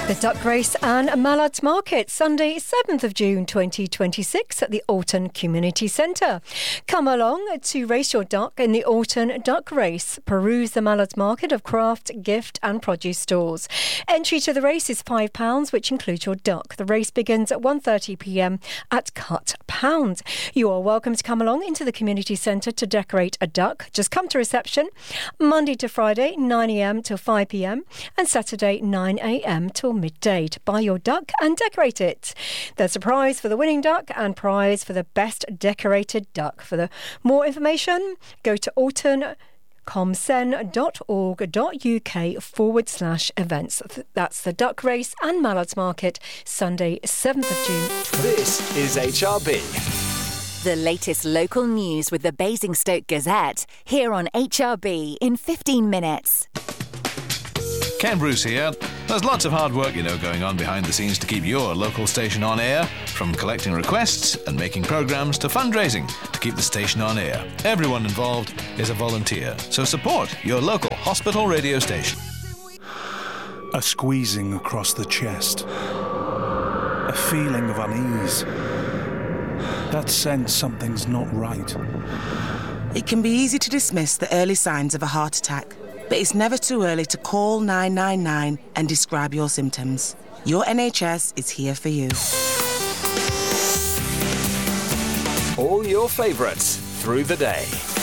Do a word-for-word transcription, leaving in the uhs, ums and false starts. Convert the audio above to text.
The Duck Race and Mallards Market, Sunday, seventh of June twenty twenty-six at the Alton Community Centre. Come along to race your duck in the Alton Duck Race. Peruse the Mallards Market of craft, gift and produce stores. Entry to the race is five pounds, which includes your duck. The race begins at one thirty p m at Cut Pound. You are welcome to come along into the Community Centre to decorate a duck. Just come to reception Monday to Friday, nine a m till five p m and Saturday, nine a m till midday to buy your duck and decorate it. There's a prize for the winning duck and prize for the best decorated duck. For the more information, go to altoncomsen.org.uk forward slash events. That's the Duck Race and Mallards Market, Sunday, seventh of June. This is H R B. The latest local news with the Basingstoke Gazette, here on H R B in fifteen minutes. Ken Bruce here. There's lots of hard work, you know, going on behind the scenes to keep your local station on air, from collecting requests and making programmes to fundraising to keep the station on air. Everyone involved is a volunteer, so support your local hospital radio station. A squeezing across the chest. A feeling of unease. That sense something's not right. It can be easy to dismiss the early signs of a heart attack. But it's never too early to call nine nine nine and describe your symptoms. Your N H S is here for you. All your favourites through the day.